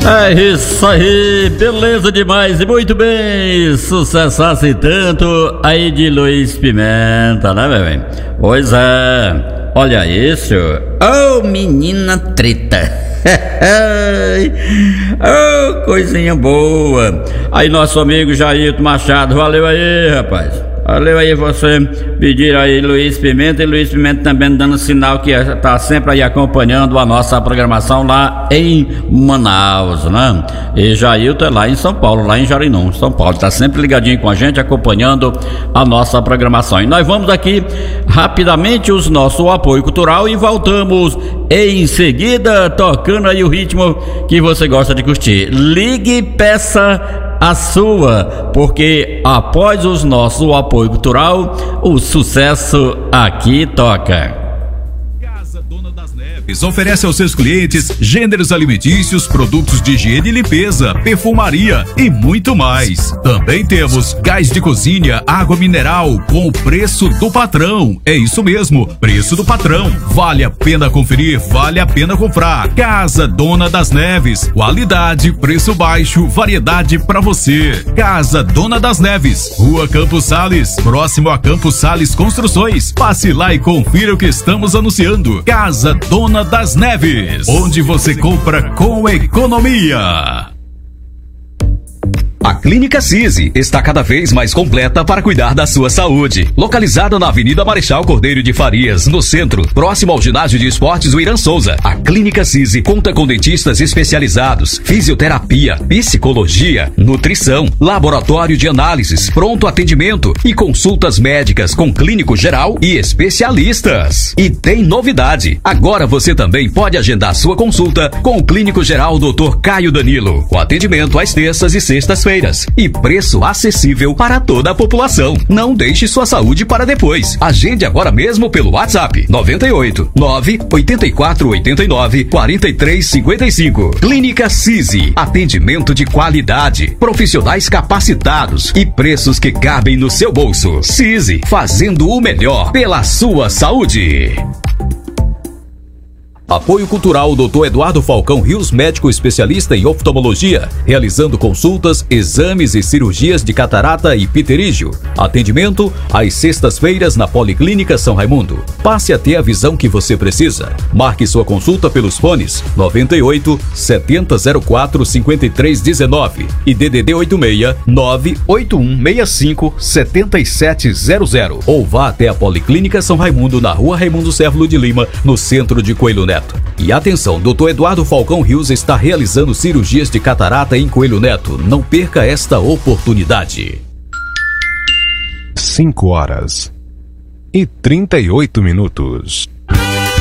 É isso aí, beleza demais e muito bem, sucessasse tanto aí de Luiz Pimenta, né, meu bem? Pois é, olha isso, ô menina treta, ô coisinha boa. Aí nosso amigo Jairto Machado, valeu aí, rapaz. Valeu aí você pedir aí Luiz Pimenta, e Luiz Pimenta também dando sinal que tá sempre aí acompanhando a nossa programação lá em Manaus, né? E Jailton é lá em São Paulo, lá em Jarinum, São Paulo, tá sempre ligadinho com a gente, acompanhando a nossa programação. E nós vamos aqui rapidamente o nosso apoio cultural e voltamos em seguida tocando aí o ritmo que você gosta de curtir. Ligue, peça a sua, porque após o nosso apoio cultural, o sucesso aqui toca. Casa Dona das Neves oferece aos seus clientes gêneros alimentícios, produtos de higiene e limpeza, perfumaria e muito mais. Também temos gás de cozinha, água mineral com o preço do patrão. É isso mesmo, preço do patrão. Vale a pena conferir, vale a pena comprar. Casa Dona das Neves, qualidade, preço baixo, variedade pra você. Casa Dona das Neves, Rua Campos Sales, próximo a Campos Sales Construções. Passe lá e confira o que estamos anunciando. Casa Dona das Neves, onde você compra com economia. A Clínica CISI está cada vez mais completa para cuidar da sua saúde. Localizada na Avenida Marechal Cordeiro de Farias, no centro, próximo ao ginásio de esportes Irã Souza, a Clínica CISI conta com dentistas especializados, fisioterapia, psicologia, nutrição, laboratório de análises, pronto atendimento e consultas médicas com clínico geral e especialistas. E tem novidade, agora você também pode agendar sua consulta com o clínico geral Dr. Caio Danilo, com atendimento às terças e sextas-feiras e preço acessível para toda a população. Não deixe sua saúde para depois. Agende agora mesmo pelo WhatsApp 98 984 89 43 55. Clínica CISI, atendimento de qualidade, profissionais capacitados e preços que cabem no seu bolso. CISI, fazendo o melhor pela sua saúde. Apoio Cultural Dr. Eduardo Falcão Rios, médico especialista em oftalmologia, realizando consultas, exames e cirurgias de catarata e pterígio. Atendimento às sextas-feiras na Policlínica São Raimundo. Passe a ter a visão que você precisa. Marque sua consulta pelos fones 98 7004 5319 e DDD 86 98165 7700, ou vá até a Policlínica São Raimundo na Rua Raimundo Cérvulo de Lima, no centro de Coelho Neto. E atenção, Dr. Eduardo Falcão Rios está realizando cirurgias de catarata em Coelho Neto. Não perca esta oportunidade. 5 horas e 38 minutos.